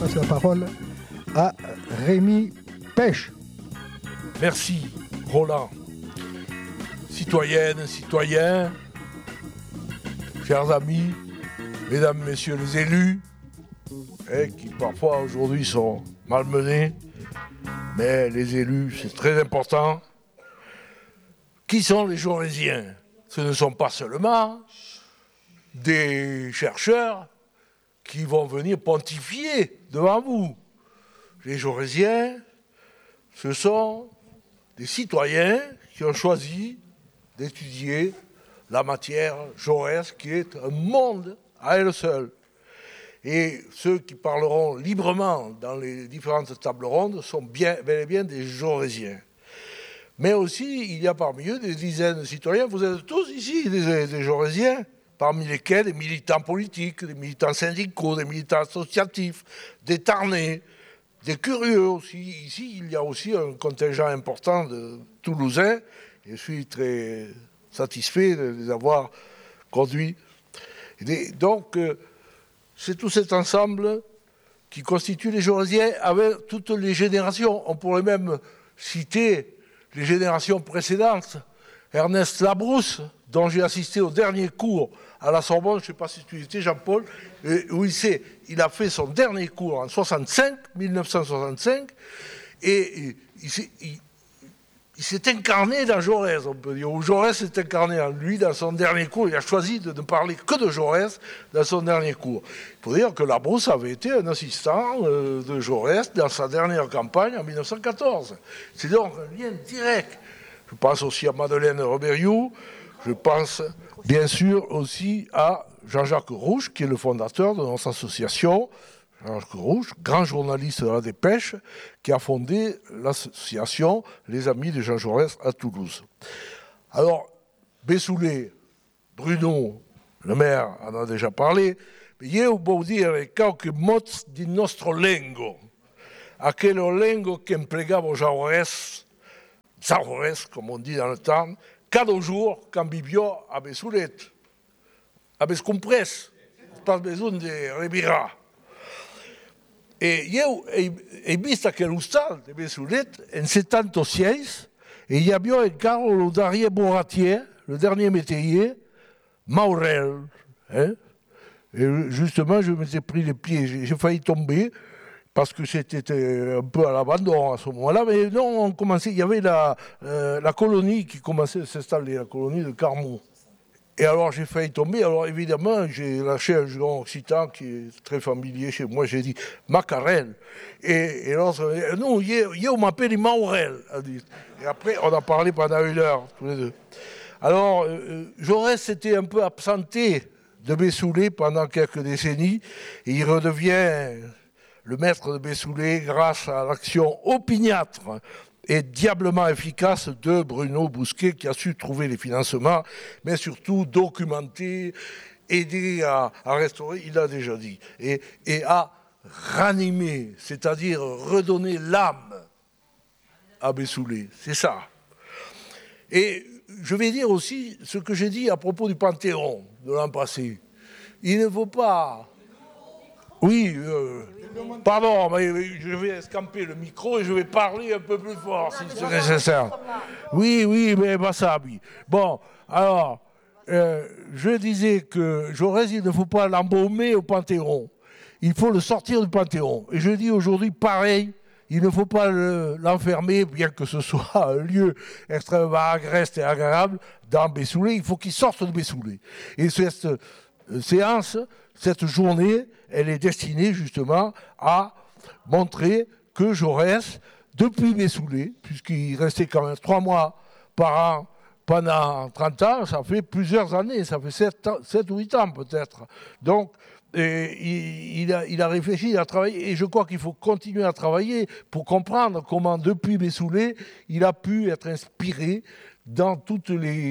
passe la parole à Rémi Pêche. Merci, Roland. Citoyennes, citoyens, chers amis, mesdames, messieurs les élus, qui parfois aujourd'hui sont malmenés, mais les élus, c'est très important. Qui sont les Jorésiens? Ce ne sont pas seulement des chercheurs qui vont venir pontifier devant vous. Les Jorésiens, ce sont des citoyens qui ont choisi d'étudier la matière Jaurès, qui est un monde à elle seule. Et ceux qui parleront librement dans les différentes tables rondes sont bel et bien des Jaurésiens. Mais aussi, il y a parmi eux des dizaines de citoyens, vous êtes tous ici des Jaurésiens, parmi lesquels des militants politiques, des militants syndicaux, des militants associatifs, des Tarnais, des curieux aussi. Ici, il y a aussi un contingent important de Toulousains, et je suis très satisfait de les avoir conduits. Donc, c'est tout cet ensemble qui constitue les Jaurésiens avec toutes les générations. On pourrait même citer les générations précédentes. Ernest Labrousse, dont j'ai assisté au dernier cours à la Sorbonne, je ne sais pas si tu y étais, Jean-Paul, où il a fait son dernier cours en 1965, et il s'est incarné dans Jaurès, on peut dire. Ou Jaurès s'est incarné en lui dans son dernier cours. Il a choisi de ne parler que de Jaurès dans son dernier cours. Il faut dire que Labrousse avait été un assistant de Jaurès dans sa dernière campagne en 1914. C'est donc un lien direct. Je pense aussi à Madeleine Rebériou. Je pense bien sûr aussi à Jean-Jacques Rouche, qui est le fondateur de notre association. Jean-Jacques Rouche, grand journaliste de la Dépêche, qui a fondé l'association Les Amis de Jean Jaurès à Toulouse. Alors, Bessoulé, Bruno, le maire en a déjà parlé, mais io voglio dire qualche mots di nostro lengo, aquello lengo che implegavo Jaurès, comme on dit dans le temps, cada jour quand vivio a Bessoulet, a Bescomprès, pas besoin de Ribera. E io ho visto che l'hostal de Bessoulet, en 76, et il y avait encore le dernier bourratier, le dernier métayer, Maurel. Hein? Et justement, je m'étais pris les pieds, j'ai failli tomber, parce que c'était un peu à l'abandon à ce moment-là. Mais non, on commençait, il y avait la colonie qui commençait à s'installer, la colonie de Carmaux. Et alors j'ai failli tomber, alors évidemment j'ai lâché un jargon occitan qui est très familier chez moi, j'ai dit Macarel. Et l'autre, non, on m'appelle Maurel. Et après on a parlé pendant une heure, tous les deux. Alors Jaurès s'était un peu absenté de Bessoulé pendant quelques décennies, et il redevient le maître de Bessoulé grâce à l'action opiniâtre et diablement efficace de Bruno Bousquet, qui a su trouver les financements, mais surtout documenter, aider à restaurer, il l'a déjà dit, et à ranimer, c'est-à-dire redonner l'âme à Bessoulé. C'est ça. Et je vais dire aussi ce que j'ai dit à propos du Panthéon de l'an passé. Il ne faut pas... Oui, pardon, mais je vais escamper le micro et je vais parler un peu plus fort si c'est nécessaire. Oui, mais pas ça, oui. Bon, alors, je disais que Jaurès, il ne faut pas l'embaumer au Panthéon. Il faut le sortir du Panthéon. Et je dis aujourd'hui pareil, il ne faut pas l'enfermer, bien que ce soit un lieu extrêmement agreste et agréable, dans Bessoulé. Il faut qu'il sorte de Bessoulé. Et cette séance, cette journée, elle est destinée justement à montrer que Jaurès, depuis Bessoulé, puisqu'il restait quand même 3 mois par an pendant 30 ans, ça fait plusieurs années, ça fait 7 ou 8 ans peut-être. Donc, il a réfléchi, il a travaillé, et je crois qu'il faut continuer à travailler pour comprendre comment, depuis Bessoulé, il a pu être inspiré dans toutes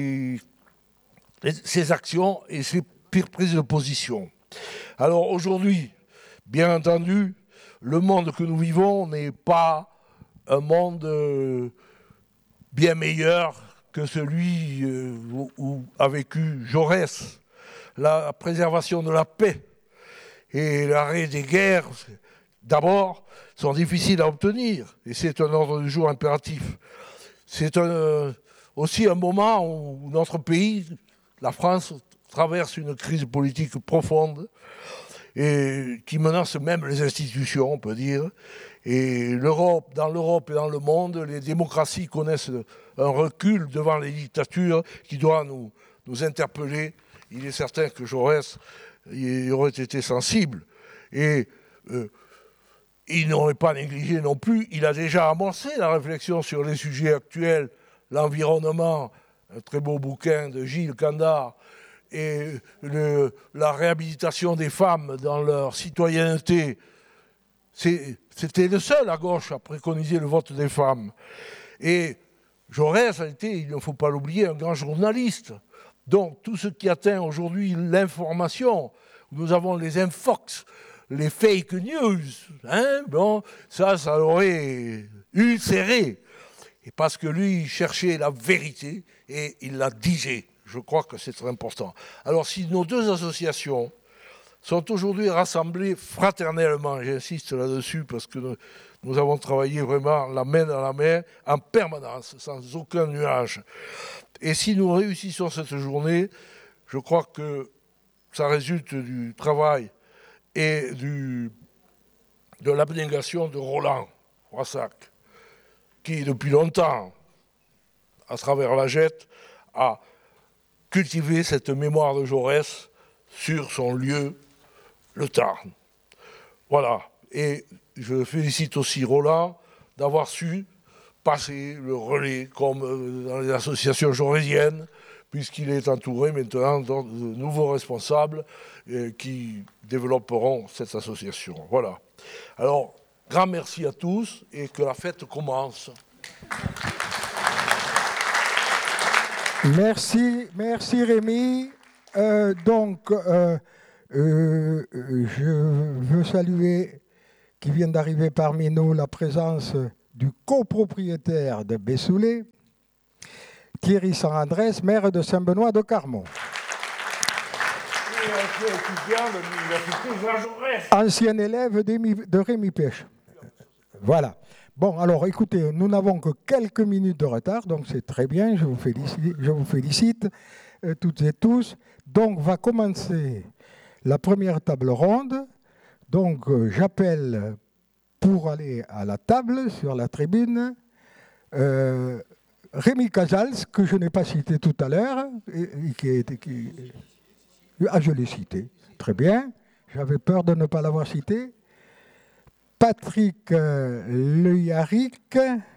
ses actions et ses prises de position. Alors aujourd'hui, bien entendu, le monde que nous vivons n'est pas un monde bien meilleur que celui où a vécu Jaurès. La préservation de la paix et l'arrêt des guerres, d'abord, sont difficiles à obtenir, et c'est un ordre du jour impératif. C'est aussi un moment où notre pays, la France, traverse une crise politique profonde et qui menace même les institutions, on peut dire. Et dans l'Europe et dans le monde, les démocraties connaissent un recul devant les dictatures qui doit nous interpeller. Il est certain que Jaurès y aurait été sensible. Et il n'aurait pas négligé non plus. Il a déjà amorcé la réflexion sur les sujets actuels, l'environnement, un très beau bouquin de Gilles Candard, et la réhabilitation des femmes dans leur citoyenneté. C'était le seul à gauche à préconiser le vote des femmes. Et Jaurès a été, il ne faut pas l'oublier, un grand journaliste. Donc tout ce qui atteint aujourd'hui l'information, nous avons les infox, les fake news, bon, ça aurait ulcéré. Et parce que lui, il cherchait la vérité et il la disait. Je crois que c'est très important. Alors si nos deux associations sont aujourd'hui rassemblées fraternellement, j'insiste là-dessus parce que nous avons travaillé vraiment la main dans la main, en permanence, sans aucun nuage. Et si nous réussissons cette journée, je crois que ça résulte du travail et de l'abnégation de Roland Roissac, qui depuis longtemps, à travers la Jette, a cultivé cette mémoire de Jaurès sur son lieu, le Tarn. Voilà. Et je félicite aussi Roland d'avoir su passer le relais comme dans les associations jaurésiennes, puisqu'il est entouré maintenant de nouveaux responsables qui développeront cette association. Voilà. Alors, grand merci à tous et que la fête commence. Merci Rémi. Je veux saluer qui vient d'arriver parmi nous la présence du copropriétaire de Bessoulé, Thierry Sarandrès, maire de Saint-Benoît de Carmont. Ancien élève de Rémi Pêche. Voilà. Bon, alors écoutez, nous n'avons que quelques minutes de retard, donc c'est très bien, je vous félicite toutes et tous. Donc va commencer la première table ronde. Donc j'appelle pour aller à la table, sur la tribune, Rémi Casals, que je n'ai pas cité tout à l'heure, je l'ai cité, très bien, j'avais peur de ne pas l'avoir cité. Patrick Le Yarrick,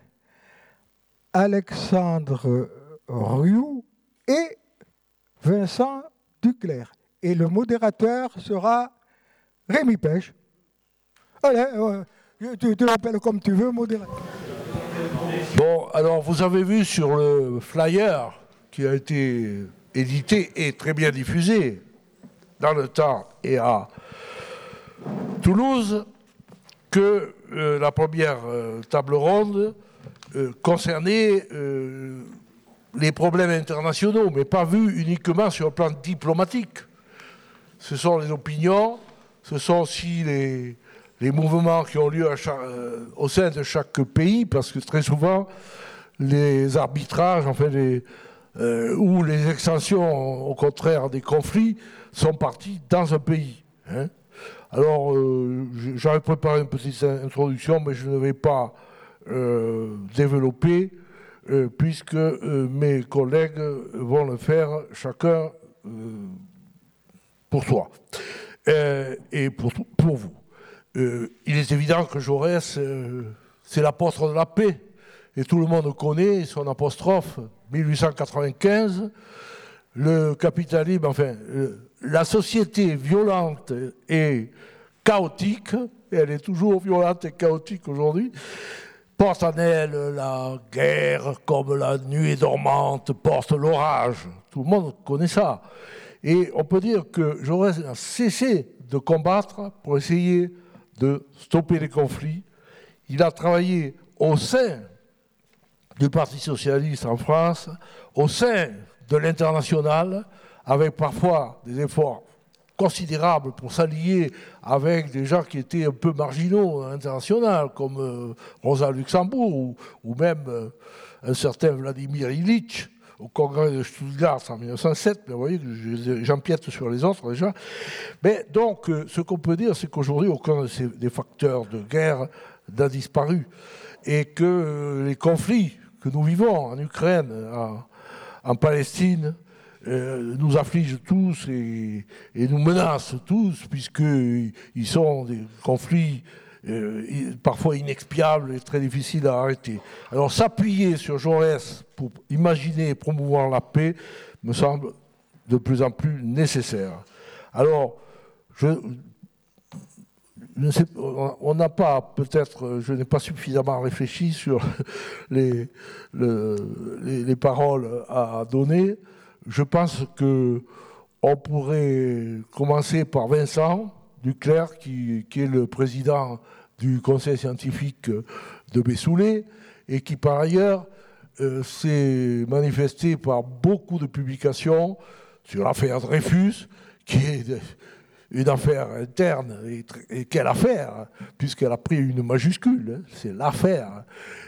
Alexandre Rioux et Vincent Duclerc. Et le modérateur sera Rémi Pêche. Allez, tu l'appelles comme tu veux, modérateur. Bon, alors vous avez vu sur le flyer qui a été édité et très bien diffusé dans le temps et à Toulouse, que la première table ronde concernait les problèmes internationaux, mais pas vus uniquement sur le plan diplomatique. Ce sont les opinions, ce sont aussi les mouvements qui ont lieu au sein de chaque pays, parce que très souvent, les arbitrages, enfin ou les extensions, au contraire, des conflits, sont partis dans un pays. Alors, j'avais préparé une petite introduction, mais je ne vais pas développer, puisque mes collègues vont le faire chacun pour soi et pour vous. Il est évident que Jaurès, c'est l'apôtre de la paix, et tout le monde connaît son apostrophe, 1895, le capitalisme, enfin, la société violente et chaotique, et elle est toujours violente et chaotique aujourd'hui, porte en elle la guerre comme la nuée dormante porte l'orage. Tout le monde connaît ça. Et on peut dire que Jaurès a cessé de combattre pour essayer de stopper les conflits. Il a travaillé au sein du Parti socialiste en France, au sein de l'Internationale, avec parfois des efforts considérable pour s'allier avec des gens qui étaient un peu marginaux internationaux, comme Rosa Luxembourg ou même un certain Vladimir Ilitch au congrès de Stuttgart en 1907, mais vous voyez que j'empiète sur les autres déjà. Mais donc, ce qu'on peut dire, c'est qu'aujourd'hui, aucun des facteurs de guerre n'a disparu et que les conflits que nous vivons en Ukraine, en Palestine, nous affligent tous et nous menacent tous, puisqu'ils sont des conflits parfois inexpiables et très difficiles à arrêter. Alors s'appuyer sur Jaurès pour imaginer et promouvoir la paix me semble de plus en plus nécessaire. Alors, on n'a pas, peut-être, je n'ai pas suffisamment réfléchi sur les paroles à donner. Je pense qu'on pourrait commencer par Vincent Duclerc, qui est le président du conseil scientifique de Bessoulé et qui, par ailleurs, s'est manifesté par beaucoup de publications sur l'affaire Dreyfus, qui est une affaire interne, et quelle affaire, puisqu'elle a pris une majuscule, c'est l'affaire,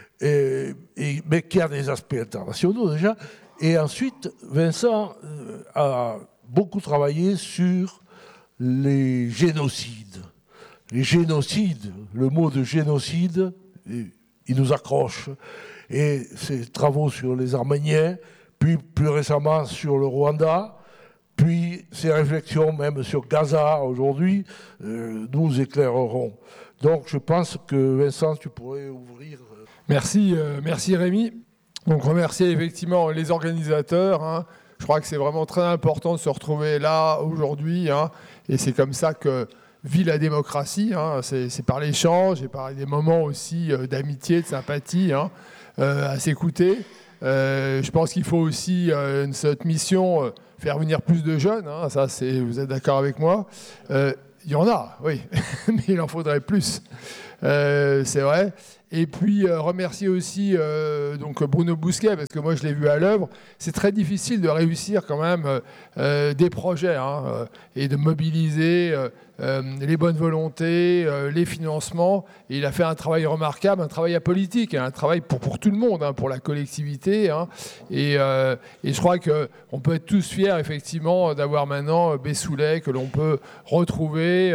mais qui a des aspects internationaux déjà. Et ensuite, Vincent a beaucoup travaillé sur les génocides. Les génocides, le mot de génocide, il nous accroche. Et ses travaux sur les Arméniens, puis plus récemment sur le Rwanda, puis ses réflexions même sur Gaza aujourd'hui, nous éclaireront. Donc je pense que Vincent, tu pourrais ouvrir. Merci Rémi. Donc remercier effectivement les organisateurs. Hein. Je crois que c'est vraiment très important de se retrouver là aujourd'hui. Hein. Et c'est comme ça que vit la démocratie. Hein. C'est par l'échange et par des moments aussi d'amitié, de sympathie, hein, à s'écouter. Je pense qu'il faut aussi, cette mission, faire venir plus de jeunes. Hein. Ça, vous êtes d'accord avec moi? Il y en a, oui, mais il en faudrait plus. C'est vrai. Et puis remercier aussi donc Bruno Bousquet, parce que moi je l'ai vu à l'œuvre. C'est très difficile de réussir quand même des projets, hein, et de mobiliser les bonnes volontés, les financements. Et il a fait un travail remarquable, un travail apolitique, hein, un travail pour tout le monde, hein, pour la collectivité. Hein. Et je crois qu'on peut être tous fiers effectivement d'avoir maintenant Bessoulé que l'on peut retrouver.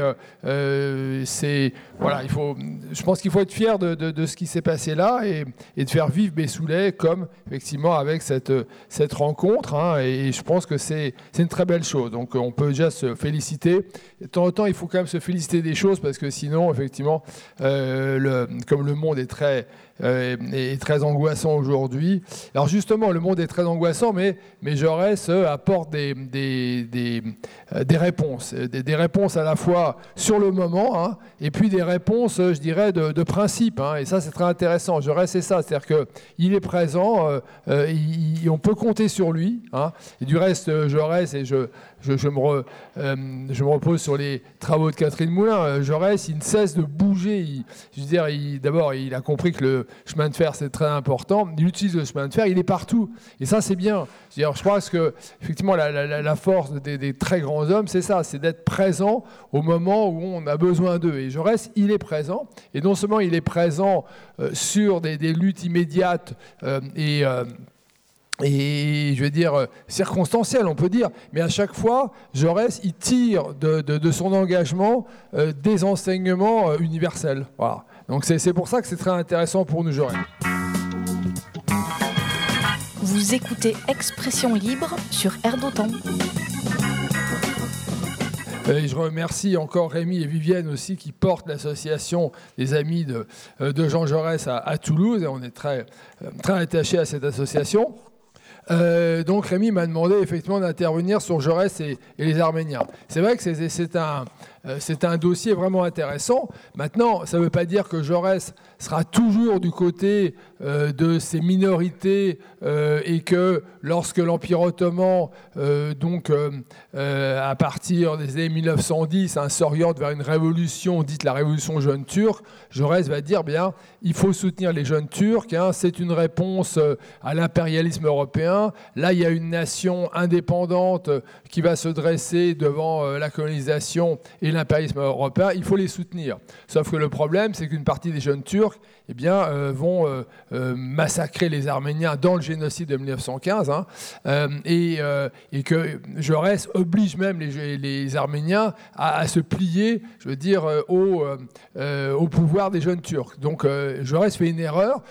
Voilà, je pense qu'il faut être fier de ce qui s'est passé là et de faire vivre Bessoulé comme effectivement avec cette rencontre. Hein, et je pense que c'est une très belle chose. Donc on peut déjà se féliciter. De temps en temps, il faut quand même se féliciter des choses parce que sinon, effectivement, comme le monde est très angoissant aujourd'hui. Alors justement, le monde est très angoissant, mais Jaurès apporte des réponses. Des réponses à la fois sur le moment, hein, et puis des réponses, je dirais, de principe. Hein, et ça, c'est très intéressant. Jaurès, c'est ça. C'est-à-dire qu'il est présent, on peut compter sur lui. Hein, et du reste, Jaurès, et je me repose sur les travaux de Catherine Moulin. Jaurès, il ne cesse de bouger. D'abord, il a compris que le chemin de fer, c'est très important. Il utilise le chemin de fer, il est partout. Et ça, c'est bien. Je crois que, effectivement, la force des très grands hommes, c'est ça, c'est d'être présent au moment où on a besoin d'eux. Et Jaurès, il est présent. Et non seulement il est présent sur des luttes immédiates et je vais dire circonstanciel, on peut dire, mais à chaque fois, Jaurès, il tire de son engagement des enseignements universels. Voilà. Donc c'est pour ça que c'est très intéressant pour nous, Jaurès. Vous écoutez Expression Libre sur Air d'Otan. Et je remercie encore Rémi et Vivienne aussi qui portent l'association des Amis de Jean Jaurès à Toulouse. Et on est très, très attachés à cette association. Donc Rémi m'a demandé effectivement d'intervenir sur Jaurès et les Arméniens. C'est vrai que c'est c'est un dossier vraiment intéressant. Maintenant, ça ne veut pas dire que Jaurès sera toujours du côté de ces minorités et que lorsque l'Empire ottoman, à partir des années 1910, s'oriente vers une révolution dite la révolution jeune turque, Jaurès va dire bien, il faut soutenir les jeunes Turcs, c'est une réponse à l'impérialisme européen. Là, il y a une nation indépendante qui va se dresser devant la colonisation et l'impérialisme européen. Il faut les soutenir. Sauf que le problème, c'est qu'une partie des jeunes Turcs vont massacrer les Arméniens dans le génocide de 1915 et que Jaurès oblige même les Arméniens à se plier, je veux dire, au pouvoir des jeunes Turcs. Donc Jaurès fait une erreur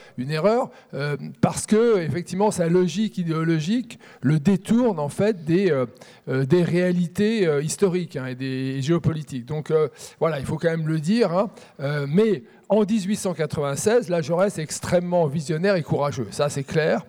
parce que effectivement sa logique idéologique le détourne en fait des réalités historiques et des géopolitiques. Donc voilà, il faut quand même le dire. Mais en 1896, là, Jaurès est extrêmement visionnaire et courageux, ça c'est clair.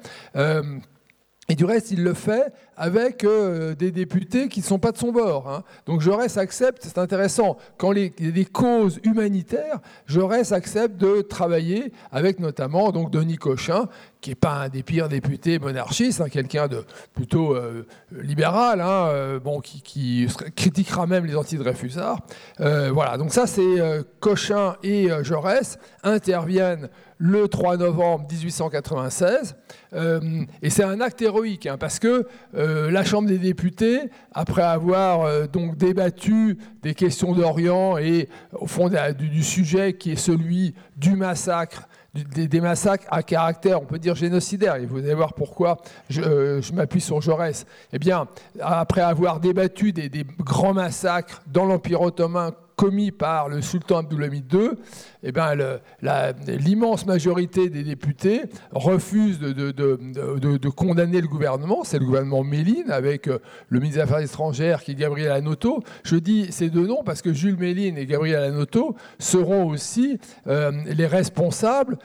Et du reste, il le fait avec des députés qui ne sont pas de son bord. Donc Jaurès accepte, c'est intéressant, quand il y a des causes humanitaires, Jaurès accepte de travailler avec notamment donc, Denis Cochin, qui n'est pas un des pires députés monarchistes, quelqu'un de plutôt libéral, qui critiquera même les anti-Dreyfusards. Voilà, donc ça c'est Cochin et Jaurès interviennent le 3 novembre 1896. Et c'est un acte héroïque, parce que la Chambre des députés, après avoir donc débattu des questions d'Orient et au fond du sujet qui est celui du massacre, des massacres à caractère, on peut dire génocidaire, et vous allez voir pourquoi je m'appuie sur Jaurès. Eh bien, après avoir débattu des grands massacres dans l'Empire ottoman commis par le sultan Abdulhamid II, eh bien, l'immense majorité des députés refusent de condamner le gouvernement. C'est le gouvernement Méline, avec le ministre des Affaires étrangères qui est Gabriel Hanotaux. Je dis ces deux noms parce que Jules Méline et Gabriel Hanotaux seront aussi les responsables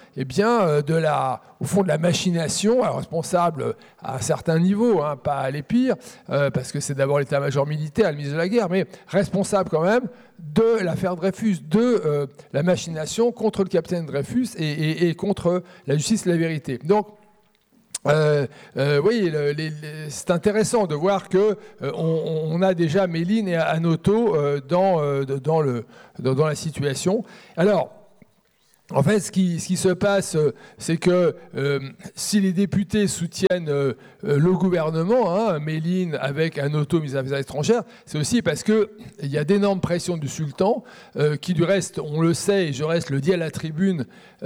au fond de la machination, alors responsables à un certain niveau, pas les pires, parce que c'est d'abord l'état-major militaire, le ministre de la guerre, mais responsables quand même de l'affaire Dreyfus, de la machination contre le capitaine Dreyfus et contre la justice et la vérité. Donc, oui, c'est intéressant de voir qu'on a déjà Méline et Hanotaux dans la situation. Alors, en fait, ce qui se passe, c'est que si les députés soutiennent le gouvernement, Méline avec Hanotaux, ministre des Affaires étrangères, c'est aussi parce qu'il y a d'énormes pressions du sultan, qui du reste, on le sait, et Jaurès le dit à la tribune,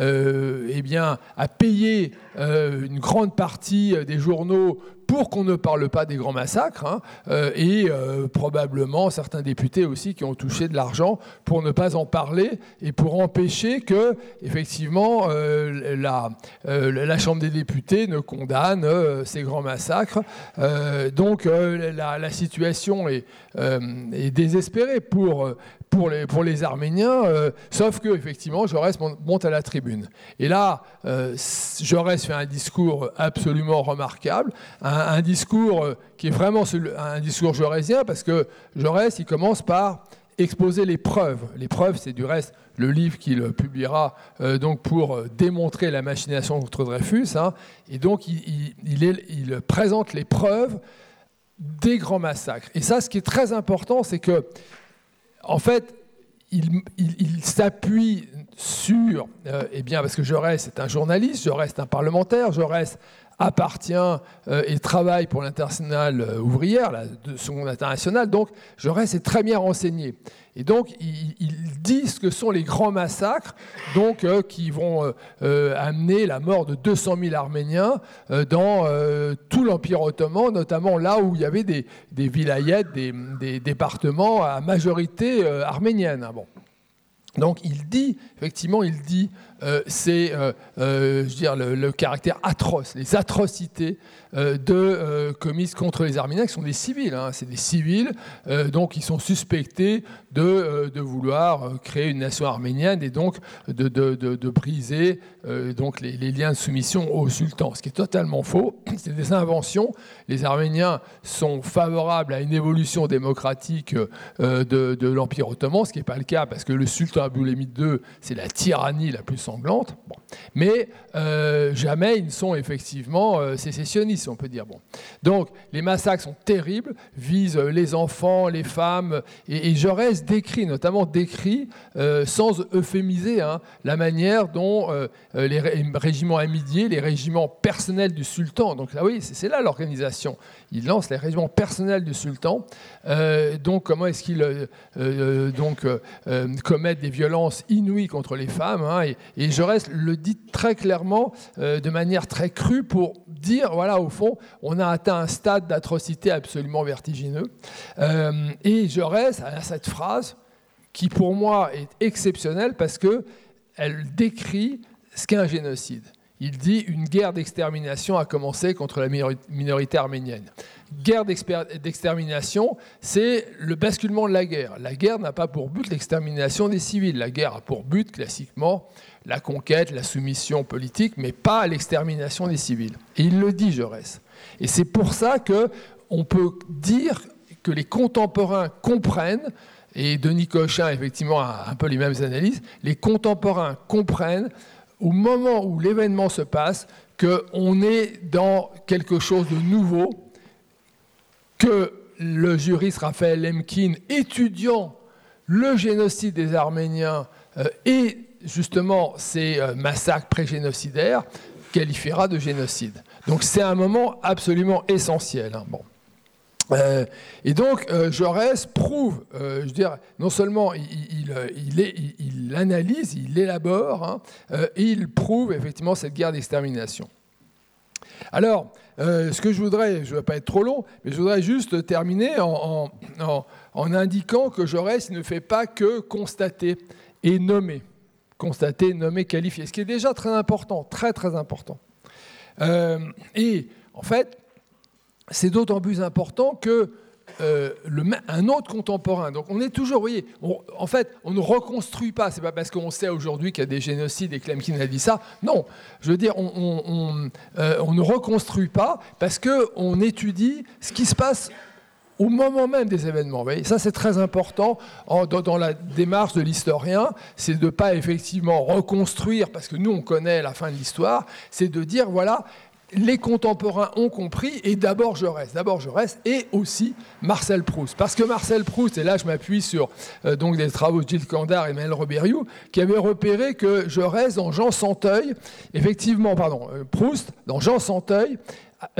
a payé une grande partie des journaux pour qu'on ne parle pas des grands massacres, et probablement certains députés aussi qui ont touché de l'argent pour ne pas en parler et pour empêcher que, effectivement, la Chambre des députés ne condamne ces grands massacres. Donc la situation est désespérée pour les Arméniens, sauf que effectivement Jaurès monte à la tribune. Et là, Jaurès fait un discours absolument remarquable, un discours qui est vraiment un discours jaurésien, parce que Jaurès, il commence par exposer les preuves. Les preuves, c'est du reste le livre qu'il publiera donc pour démontrer la machination contre Dreyfus. Et donc, il présente les preuves des grands massacres. Et ça, ce qui est très important, c'est que en fait, il s'appuie sur, parce que Jaurès est un journaliste, Jaurès est un parlementaire, Jaurès appartient et travaille pour l'Internationale ouvrière, la Seconde Internationale, donc Jaurès est très bien renseigné. Et donc, il dit ce que sont les grands massacres donc, qui vont amener la mort de 200 000 Arméniens dans tout l'Empire ottoman, notamment là où il y avait des vilayets, des départements à majorité arménienne. Bon. Donc il dit, effectivement, c'est le caractère atroce, les atrocités commises contre les Arméniens, qui sont des civils. C'est des civils, donc ils sont suspectés de vouloir créer une nation arménienne et donc de briser donc les liens de soumission au sultan, ce qui est totalement faux. C'est des inventions. Les Arméniens sont favorables à une évolution démocratique de l'Empire ottoman, ce qui n'est pas le cas parce que le sultan Abdülhamid II, c'est la tyrannie la plus sanglante. Bon. Mais jamais ils ne sont effectivement sécessionnistes, on peut dire. Bon. Donc les massacres sont terribles, visent les enfants, les femmes, et Jaurès notamment décrit sans euphémiser la manière dont les régiments hamidiers, les régiments personnels du sultan, donc là oui, c'est là l'organisation. Il lance les régiments personnels du sultan. Donc comment est-ce qu'ils commettent des violences inouïes contre les femmes, et Jaurès le dit très clairement, de manière très crue, pour dire, voilà, au fond, on a atteint un stade d'atrocité absolument vertigineux. Et Jaurès a cette phrase qui, pour moi, est exceptionnelle parce qu'elle décrit ce qu'est un génocide. Il dit « Une guerre d'extermination a commencé contre la minorité arménienne ». Guerre d'extermination, c'est le basculement de la guerre. La guerre n'a pas pour but l'extermination des civils. La guerre a pour but, classiquement, la conquête, la soumission politique, mais pas l'extermination des civils. Et il le dit, Jaurès. Et c'est pour ça qu'on peut dire que les contemporains comprennent, et Denis Cochin, effectivement, a un peu les mêmes analyses, les contemporains comprennent, au moment où l'événement se passe, qu'on est dans quelque chose de nouveau, que le juriste Raphaël Lemkin, étudiant le génocide des Arméniens et justement ces massacres pré-génocidaires, qualifiera de génocide. Donc c'est un moment absolument essentiel. Bon. Et donc Jaurès prouve, non seulement il analyse, il élabore, et il prouve effectivement cette guerre d'extermination. Alors, ce que je ne vais pas être trop long, mais je voudrais juste terminer en indiquant que Jaurès ne fait pas que constater et nommer. Constater, nommer, qualifier, ce qui est déjà très important, très très important. Et en fait, c'est d'autant plus important que un autre contemporain. Donc on est toujours, vous voyez, en fait, on ne reconstruit pas. C'est pas parce qu'on sait aujourd'hui qu'il y a des génocides et que Lemkin a dit ça. Non, je veux dire, on ne reconstruit pas parce qu'on étudie ce qui se passe au moment même des événements. Vous voyez, ça, c'est très important dans la démarche de l'historien, c'est de ne pas effectivement reconstruire, parce que nous, on connaît la fin de l'histoire, c'est de dire, voilà, les contemporains ont compris, et d'abord Jaurès et aussi Marcel Proust. Parce que Marcel Proust, et là je m'appuie sur donc des travaux de Gilles Candard et Maël Robériou, qui avaient repéré que Jaurès, dans Jean Santeuil, Proust, dans Jean Santeuil,